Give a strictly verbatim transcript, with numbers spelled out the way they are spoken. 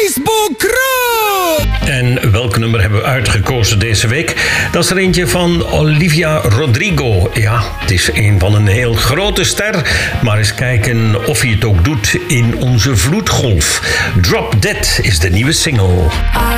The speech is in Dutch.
Facebook groep. En welk nummer hebben we uitgekozen deze week? Dat is er eentje van Olivia Rodrigo. Ja, het is een van een heel grote ster. Maar eens kijken of hij het ook doet in onze vloedgolf. Drop Dead is de nieuwe single.